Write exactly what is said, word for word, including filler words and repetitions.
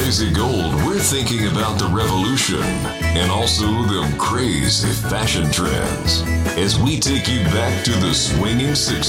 Crazy Gold, we're thinking about the revolution and also them crazy fashion trends as we take you back to the swinging sixties.